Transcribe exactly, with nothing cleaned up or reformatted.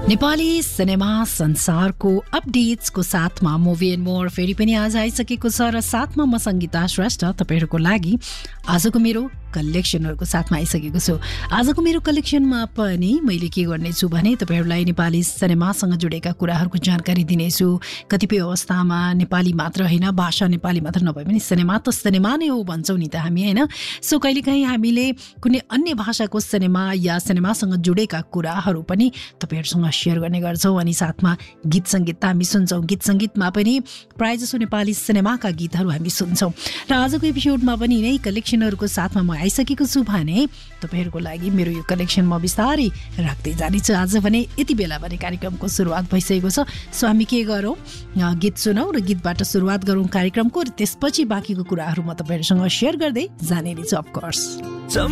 Nepali cinema संसारको अपडेट्सको साथमा movie and more फेरि पनि आज आइसकेको छ र साथमा म सङ्गीता श्रेष्ठ तपाईँहरूको लागि आजको मेरो कलेक्सनहरूको साथमा आइसकेको छु। आजको मेरो कलेक्सनमा पनि मैले के गर्नेछु भने तपाईँहरूलाई नेपाली सिनेमासँग जोडेका कुराहरूको जानकारी दिनेछु। कतिपय अवस्थामा नेपाली मात्र होइन, भाषा नेपाली मात्र नभए पनि सिनेमा त सिनेमा नै हो भन्छौँ नि त हामी, होइन? सो कहिलेकाहीँ हामीले कुनै अन्य भाषाको सिनेमा या सिनेमासँग जोडेका कुराहरू पनि तपाईँहरूसँग सेयर गर्ने गर्छौँ। अनि साथमा गीत सङ्गीत त हामी सुन्छौँ। गीत सङ्गीतमा पनि प्रायःजसो नेपाली सिनेमाका गीतहरू हामी सुन्छौँ। र आजको एपिसोडमा पनि नै कलेक्सनहरूको साथमा म आइसकेको छु भने तपाईँहरूको लागि मेरो यो कलेक्सन म बिस्तारै राख्दै जानेछु। आज भने यति बेला भने कार्यक्रमको सुरुवात भइसकेको छ। सो हामी के गरौँ, गीत सुनौँ र गीतबाट सुरुवात गरौँ कार्यक्रमको, र त्यसपछि बाँकीको कुराहरू म तपाईँहरूसँग सेयर गर्दै जाने नै छु अफकोर्स।